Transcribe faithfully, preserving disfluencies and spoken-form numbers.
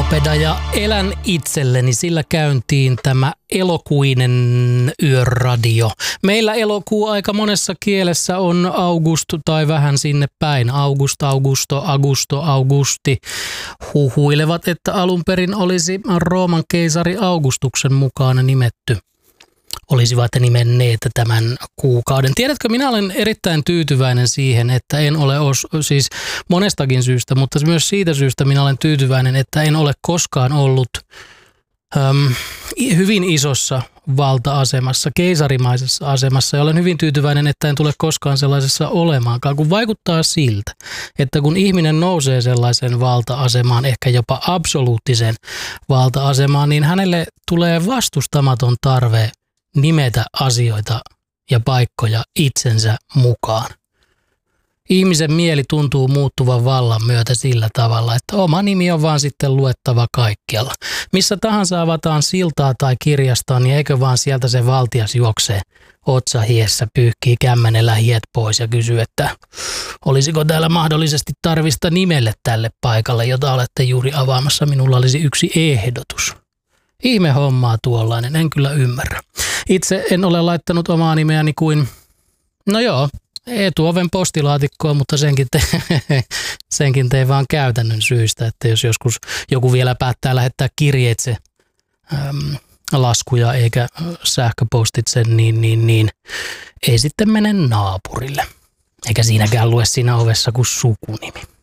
Tapeda ja Elän itselleni, sillä käyntiin tämä elokuinen yöradio. Meillä elokuu aika monessa kielessä on august tai vähän sinne päin. August, augusto, augusto, augusti. Huhuilevat, että alun perin olisi Rooman keisari Augustuksen mukaan nimetty. Olisivat nimenneet tämän kuukauden. Tiedätkö, minä olen erittäin tyytyväinen siihen, että en ole, os, siis monestakin syystä, mutta myös siitä syystä minä olen tyytyväinen, että en ole koskaan ollut äm, hyvin isossa valta-asemassa, keisarimaisessa asemassa. Ja olen hyvin tyytyväinen, että en tule koskaan sellaisessa olemaankaan, kun vaikuttaa siltä, että kun ihminen nousee sellaiseen valta-asemaan, ehkä jopa absoluuttiseen valta-asemaan, niin hänelle tulee vastustamaton tarve nimetä asioita ja paikkoja itsensä mukaan. Ihmisen mieli tuntuu muuttuvan vallan myötä sillä tavalla, että oma nimi on vaan sitten luettava kaikkialla. Missä tahansa avataan siltaa tai kirjastoa, niin eikö vaan sieltä se valtias juoksee otsa hiessä, pyyhkii kämmenellä hiet pois ja kysyy, että olisiko täällä mahdollisesti tarvista nimelle tälle paikalle, jota olette juuri avaamassa. Minulla olisi yksi ehdotus. Ihme hommaa tuollainen, en kyllä ymmärrä. Itse en ole laittanut omaa nimeäni kuin, no joo, etuoven postilaatikkoon, mutta senkin, te, senkin tein vaan käytännön syistä, että jos joskus joku vielä päättää lähettää kirjeitse äm, laskuja eikä sähköpostitse, niin, niin, niin ei sitten mene naapurille. Eikä siinäkään lue siinä ovessa kuin sukunimi.